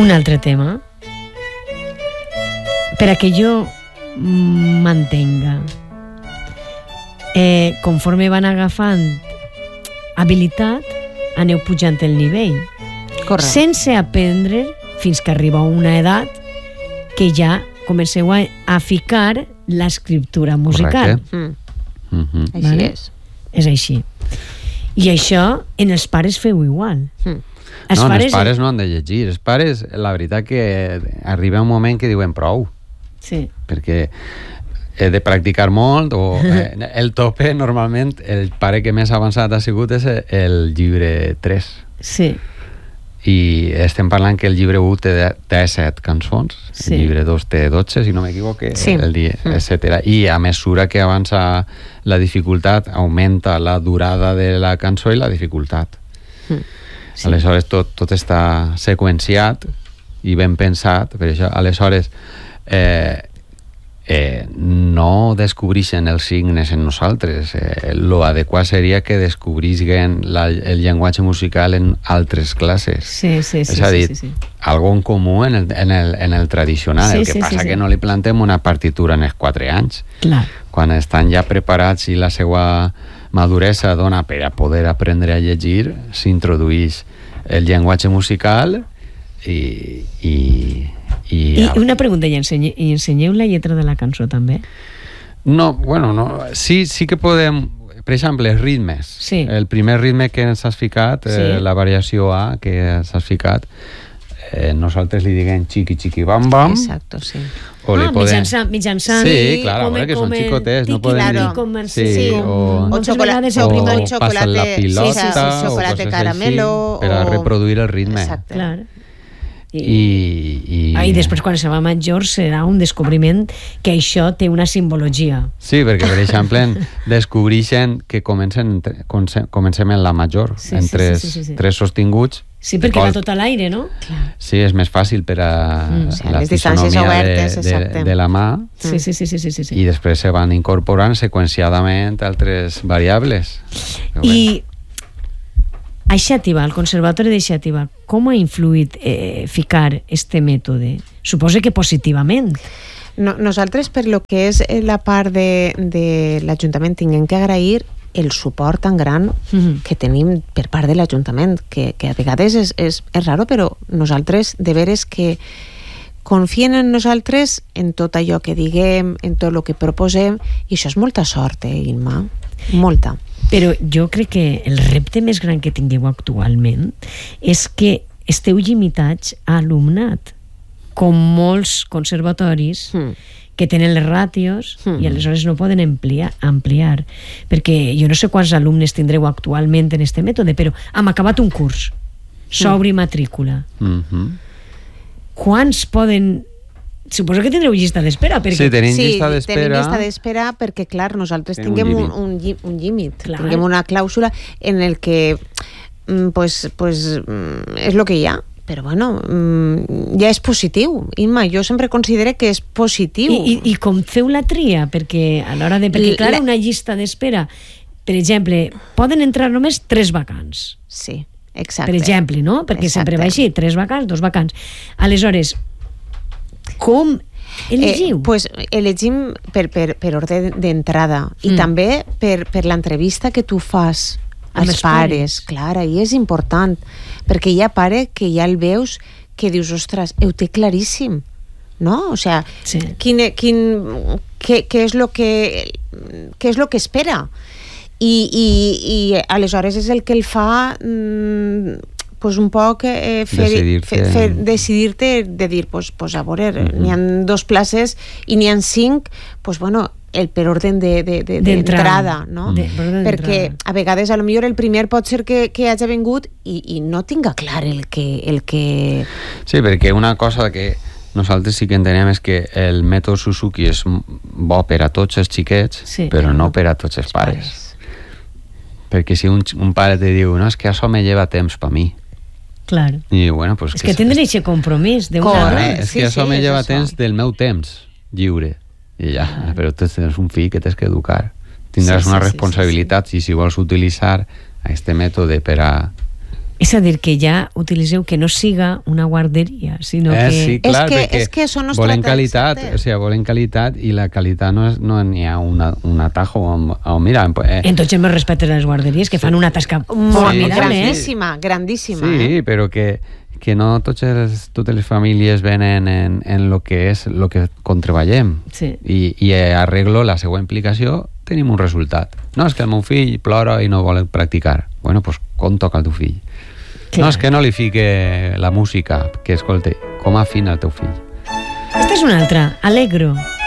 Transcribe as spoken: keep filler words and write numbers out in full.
Un altre tema, per a que jo mantenga, eh, conforme van agafant habilitat, aneu pujant el nivell. Correcte. Sense aprendre fins que arriba a una edat que ja comenceu a, a ficar l'escriptura musical. Mm. Mhm. Així Vale? és. És així. I això en els pares feu igual. Mm. Els no, pares... els pares no han de llegir. Els pares, la veritat que arriba un moment que diuen prou, Sí. perquè he de practicar molt, o eh, el tope, normalment, el pare que més avançat ha sigut és el llibre tres. Sí. I estem parlant que el llibre u té, té set cançons, Sí. el llibre dos té dotze, si no m'equivoque, Sí. el dia, Mm. etcètera. I a mesura que avança la dificultat, augmenta la durada de la cançó i la dificultat. Mm. Sí. Aleshores, tot, tot està seqüenciat i ben pensat, per això, aleshores, eh, eh, no descobreixen els signes en nosaltres. Eh, lo adequat seria que descobrisguen la, el llenguatge musical en altres classes. Sí, sí, sí. És a dir, sí, sí, sí. algo en comú en el, en el, en el tradicional. Sí, el que sí, passa sí, que sí. no li plantem una partitura en els quatre anys. Clar. Quan estan ja preparats i la seva maduresa dona per a poder aprendre a llegir, s'introdueix el llenguatge musical i... i, i, I una pregunta, i, ensenye, i ensenyeu la lletra de la cançó també? No, bueno, no, sí, sí que podem... Per exemple, els ritmes. Sí. El primer ritme que ens has ficat, Sí. eh, la variació A que ens has ficat, eh, nosaltres li diguem xiqui, xiqui, bam, bam. Exacto, sí. O li ah, podem... mitjançant, mitjançant... Sí, clar, com- bueno, que són com el xicotets, no tiqui, podem claro. dir... Com, Sí, sí, o... O moltes chocolate, vegades o el primero primer- el chocolate, passen la pilota, sí, sí, sí, o chocolate coses caramelo, així, per a o- reproduir el ritme. Exacte. Clar. I, I, i... ah, I després, quan se va major, serà un descobriment que això té una simbologia. Sí, perquè, per exemple, descobreixen que comencen, comencem, comencem en la major, Sí, en sí, tres, sí, sí, sí, sí. tres sostinguts. Sí, perquè Col- va tot a l'aire, no? Clar. Sí, és més fàcil per a Mm. Sí, la les distàncies fisonomia obertes, de, de, exacte. de la mà, Sí, sí, sí, sí, sí, sí, sí. i després se van incorporant seqüenciadament altres variables. Però I a Xàtiva, al Conservatori de Xàtiva, com ha influït eh, ficar este mètode? Suposo que positivament. No, nosaltres, per lo que és la part de, de l'Ajuntament, tinguem que agrair el suport tan gran Mhm. que tenim per part de l'Ajuntament, que, que a vegades és, és, és raro, però nosaltres, de veres que confien en nosaltres, en tot allò que diguem, en tot el que proposem, i això és molta sort, eh, Imma? Molta. Però jo crec que el repte més gran que tingueu actualment és que esteu limitats a alumnat, com molts conservatoris Mm. que tenen les ràtios Mm. i aleshores no poden ampliar, ampliar. Perquè jo no sé quants alumnes tindreu actualment en este mètode, però hem acabat un curs, s'obri matrícula. Mhm. Quants poden... Suposo que tindreu llista d'espera, perquè... Sí, tenim Sí, llista tenim d'espera. llista d'espera perquè, clar, nosaltres Tenim un tinguem un, límit. un, lli- un límit, Clar. tinguem una clàusula en el que mm, pues, pues, mm, és el que hi ha, però bueno, mm, ja és positiu. Imma, jo sempre considero que és positiu. I, i, I com feu la tria? Perquè a l'hora de... Perquè, clar, La- una llista d'espera, per exemple, poden entrar només tres vacants. Sí, exacte. Per exemple, no? Perquè sempre va així, tres vacants, dos vacants. Aleshores, com elegiu? Eh, pues elegim per, per, per ordre d'entrada i Mm. també per, per l'entrevista que tu fas Amb als els pares. pares, clar, i és important, perquè hi ha pare que ja el veus que dius, ostres, ho té claríssim, no? O sea, Sí. quin, quin, què, què és lo que què és lo que espera? I, i, i aleshores és el que el fa mm, pues un poc eh, fer, Decidir-te. fer, fer, decidir-te de dir, pues, pues a veure, Mhm. n'hi ha dos places i n'hi ha cinc, pues bueno, el per ordre de, de, de, d'entrada, no? De, per ordre Perquè d'entrada. a vegades a lo millor el primer pot ser que, que hagi vingut i, i no tinga clar el que, el que... Sí, perquè una cosa que nosaltres sí que entenem és que el mètode Suzuki és bo per a tots els xiquets, Sí. però no per a tots els pares. Perquè si un, un pare te diu, no, és que això me lleva temps per mi. Clar. I bueno, pues És que tindré aquest compromís d'un Correcte. adult. és sí, que això sí, me és lleva això. temps del meu temps lliure. I ja, però tu tens un fill que tens que educar. Tindràs Sí, sí, una sí, responsabilitat i si vols utilitzar aquest mètode per a És a dir, que ja utilitzeu que no siga una guarderia, sinó eh, que... Sí, clar, és que, perquè és que això no es volen tracta qualitat, exacte. o sigui, volen qualitat i la qualitat no, és, no n'hi ha una, un atajo on, on mira... Eh, Entonces me respetes les guarderies, que fan una tasca molt Sí, admirable, eh? grandíssima, grandíssima. sí, eh? però que, que no totes, totes les famílies venen en, en lo que és lo que com treballem. Sí. I, i arreglo la següent implicació, tenim un resultat. No, és que el meu fill plora i no vol practicar. Bueno, doncs pues, com toca el teu fill? Clar. No, és que no li fique la música, que escolti, com afina el teu fill. Esta és una altra, Allegro.